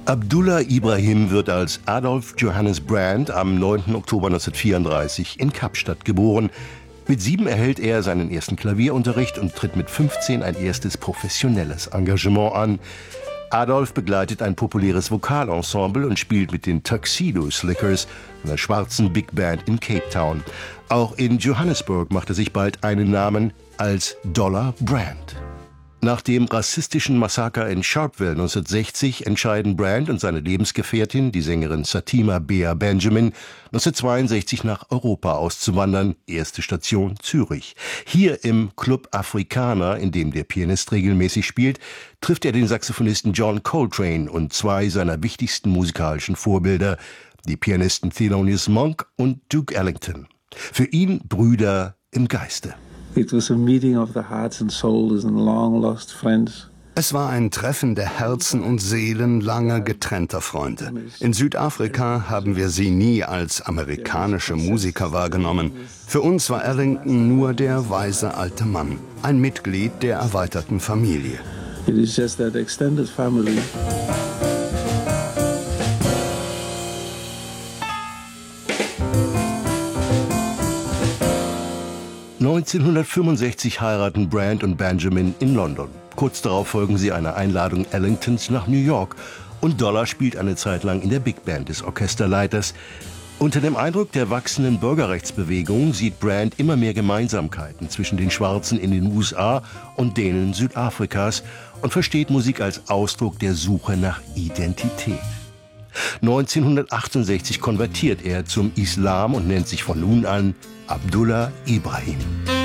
Abdullah Ibrahim wird als Adolf Johannes Brand am 9. Oktober 1934 in Kapstadt geboren. Mit 7 erhält er seinen ersten Klavierunterricht und tritt mit 15 ein erstes professionelles Engagement an. Adolf begleitet ein populäres Vokalensemble und spielt mit den Tuxedo Slickers, einer schwarzen Big Band in Cape Town. Auch in Johannesburg macht er sich bald einen Namen als Dollar Brand. Nach dem rassistischen Massaker in Sharpeville 1960 entscheiden Brand und seine Lebensgefährtin, die Sängerin Satima Bea Benjamin, 1962 nach Europa auszuwandern. Erste Station Zürich. Hier im Club Afrikaner, in dem der Pianist regelmäßig spielt, trifft er den Saxophonisten John Coltrane und 2 seiner wichtigsten musikalischen Vorbilder, die Pianisten Thelonious Monk und Duke Ellington. Für ihn Brüder im Geiste. It was a meeting of the hearts and souls and long lost friends. Es war ein Treffen der Herzen und Seelen lange getrennter Freunde. In Südafrika haben wir sie nie als amerikanische Musiker wahrgenommen. Für uns war Ellington nur der weise alte Mann, ein Mitglied der erweiterten Familie. It is just that extended family. (1965) heiraten Brand und Benjamin in London. Kurz darauf folgen sie einer Einladung Ellingtons nach New York. Und Dollar spielt eine Zeit lang in der Big Band des Orchesterleiters. Unter dem Eindruck der wachsenden Bürgerrechtsbewegung sieht Brand immer mehr Gemeinsamkeiten zwischen den Schwarzen in den USA und denen Südafrikas und versteht Musik als Ausdruck der Suche nach Identität. 1968 konvertiert er zum Islam und nennt sich von nun an Abdullah Ibrahim.